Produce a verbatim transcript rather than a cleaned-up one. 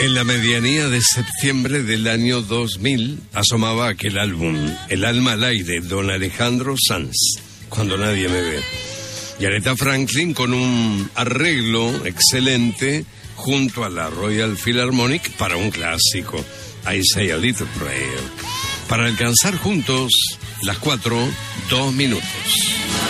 En la medianía de septiembre del año dos mil asomaba aquel álbum, El alma al aire, don Alejandro Sanz, Cuando nadie me ve. Y Aretha Franklin con un arreglo excelente junto a la Royal Philharmonic para un clásico, I Say a Little Prayer, para alcanzar juntos las cuatro, dos minutos.